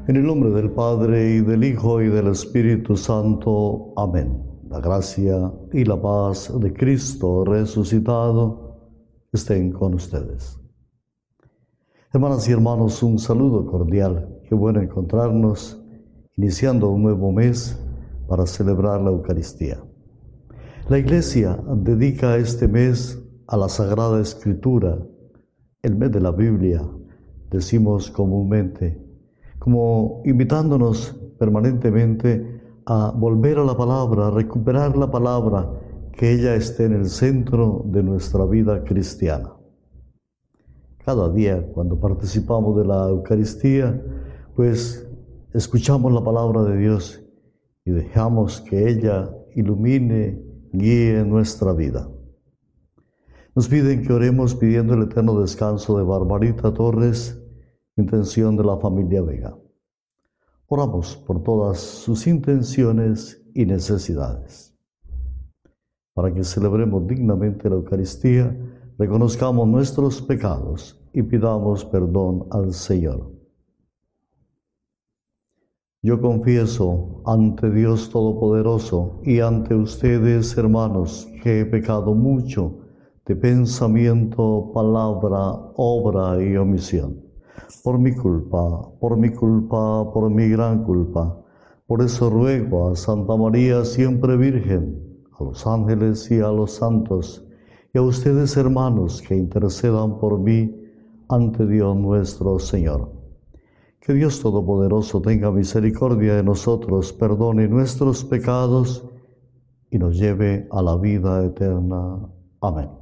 En el nombre del Padre, y del Hijo, y del Espíritu Santo. Amén. La gracia y la paz de Cristo resucitado estén con ustedes. Hermanas y hermanos, un saludo cordial. Qué bueno encontrarnos iniciando un nuevo mes para celebrar la Eucaristía. La Iglesia dedica este mes a la Sagrada Escritura, el mes de la Biblia, decimos comúnmente, como invitándonos permanentemente a volver a la palabra, a recuperar la palabra, que ella esté en el centro de nuestra vida cristiana. Cada día, cuando participamos de la Eucaristía, pues escuchamos la palabra de Dios y dejamos que ella ilumine, guíe nuestra vida. Nos piden que oremos pidiendo el eterno descanso de Barbarita Torres, intención de la familia Vega. Oramos por todas sus intenciones y necesidades. Para que celebremos dignamente la Eucaristía, reconozcamos nuestros pecados y pidamos perdón al Señor. Yo confieso ante Dios Todopoderoso y ante ustedes, hermanos, que he pecado mucho de pensamiento, palabra, obra y omisión. Por mi culpa, por mi gran culpa. Por eso ruego a Santa María, siempre Virgen, a los ángeles y a los santos, y a ustedes, hermanos, que intercedan por mí ante Dios nuestro Señor. Que Dios Todopoderoso tenga misericordia de nosotros, perdone nuestros pecados y nos lleve a la vida eterna. Amén.